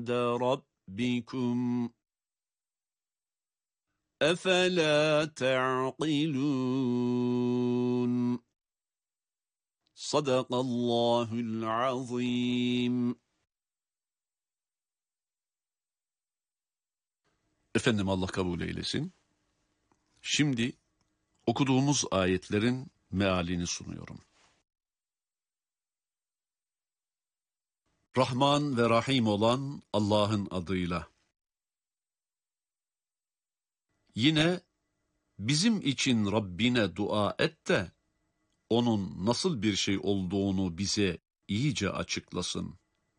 عِندَ رَبِّكُمْ أَفَلَا تَعْقِلُونَ Sadakallahul azim. Efendim Allah kabul eylesin. Şimdi okuduğumuz ayetlerin mealini sunuyorum. Rahman ve Rahim olan Allah'ın adıyla. Yine bizim için Rabbine dua et de onun nasıl bir şey olduğunu bize iyice açıklasın.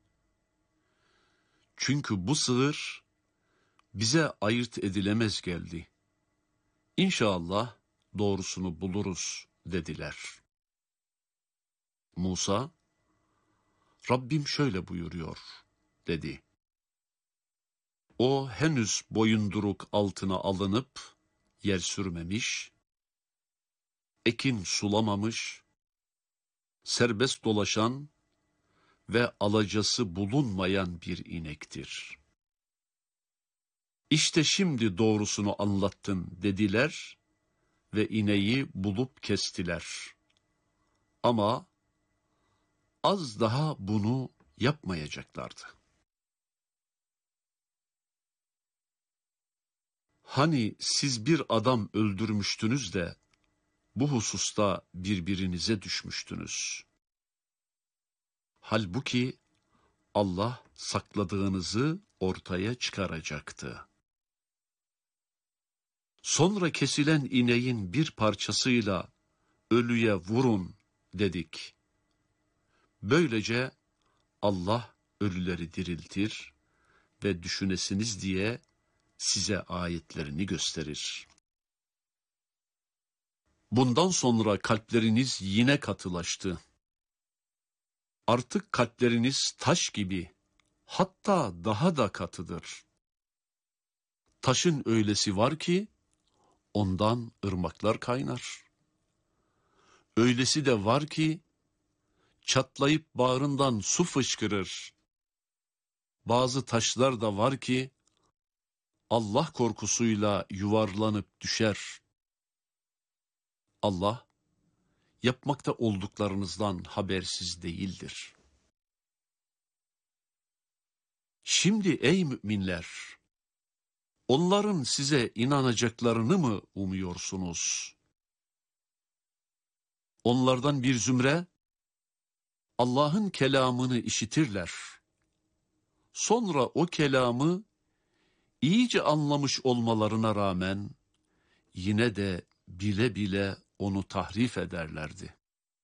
Çünkü bu sır bize ayırt edilemez geldi. İnşallah doğrusunu buluruz dediler. Musa, Rabbim şöyle buyuruyor dedi. O henüz boyunduruk altına alınıp yer sürmemiş, ekin sulamamış, serbest dolaşan ve alacası bulunmayan bir inektir. İşte şimdi doğrusunu anlattın dediler ve ineği bulup kestiler. Ama az daha bunu yapmayacaklardı. Hani siz bir adam öldürmüştünüz de bu hususta birbirinize düşmüştünüz. Halbuki Allah sakladığınızı ortaya çıkaracaktı. Sonra kesilen ineğin bir parçasıyla ölüye vurun dedik. Böylece Allah ölüleri diriltir ve düşünesiniz diye size ayetlerini gösterir. Bundan sonra kalpleriniz yine katılaştı. Artık kalpleriniz taş gibi, hatta daha da katıdır. Taşın öylesi var ki, ondan ırmaklar kaynar. Öylesi de var ki, çatlayıp bağrından su fışkırır. Bazı taşlar da var ki, Allah korkusuyla yuvarlanıp düşer. Allah, yapmakta olduklarınızdan habersiz değildir. Şimdi ey müminler, onların size inanacaklarını mı umuyorsunuz? Onlardan bir zümre, Allah'ın kelamını işitirler. Sonra o kelamı iyice anlamış olmalarına rağmen, yine de bile bile onu tahrif ederlerdi.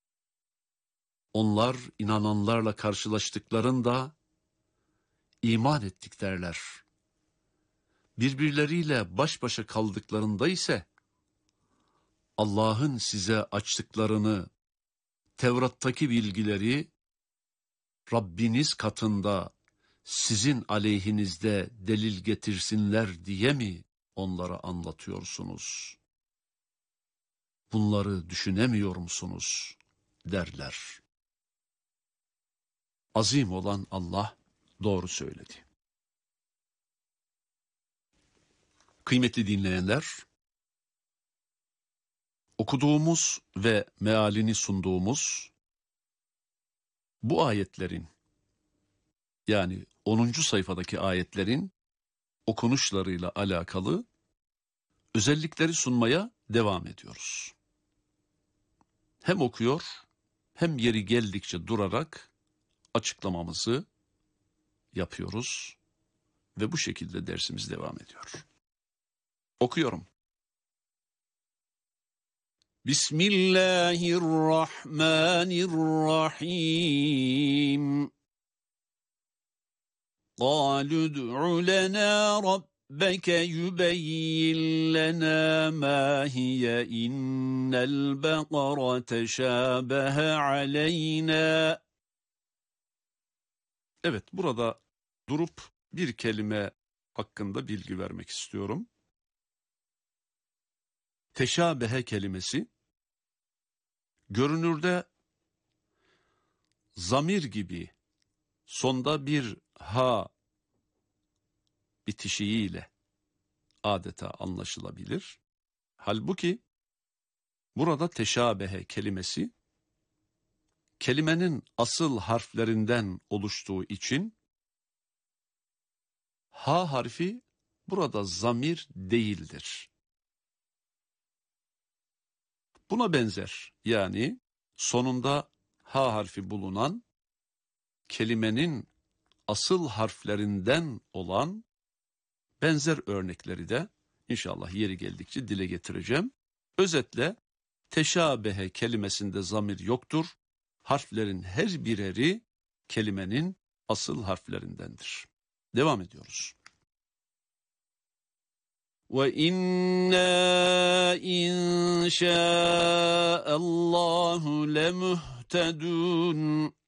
Onlar inananlarla karşılaştıklarında, iman ettik derler. Birbirleriyle baş başa kaldıklarında ise, Allah'ın size açtıklarını, Tevrat'taki bilgileri, Rabbiniz katında sizin aleyhinizde delil getirsinler diye mi onlara anlatıyorsunuz? Bunları düşünemiyor musunuz? Derler. Azim olan Allah doğru söyledi. Kıymetli dinleyenler, okuduğumuz ve mealini sunduğumuz bu ayetlerin, yani 10. sayfadaki ayetlerin okunuşlarıyla alakalı özellikleri sunmaya devam ediyoruz. Hem okuyor, hem yeri geldikçe durarak açıklamamızı yapıyoruz ve bu şekilde dersimiz devam ediyor. Okuyorum. Bismillahirrahmanirrahim. قَالُوا ادْعُ لَنَا رَبَّكَ يُبَيِّنْ لَنَا مَا هِيَ إِنَّ الْبَقَرَ تَشَابَهَ عَلَيْنَا. Evet, burada durup bir kelime hakkında bilgi vermek istiyorum. Teşabehe kelimesi, görünürde zamir gibi sonda bir ha bitişiğiyle adeta anlaşılabilir. Halbuki burada teşabehe kelimesi kelimenin asıl harflerinden oluştuğu için ha harfi burada zamir değildir. Buna benzer, yani sonunda ha harfi bulunan kelimenin asıl harflerinden olan benzer örnekleri de inşallah yeri geldikçe dile getireceğim. Özetle teşabehe kelimesinde zamir yoktur. Harflerin her bireri kelimenin asıl harflerindendir. Devam ediyoruz. وَإِنَّا إِنْ شَاءَ اللّٰهُ لَمُهْتَدُونَ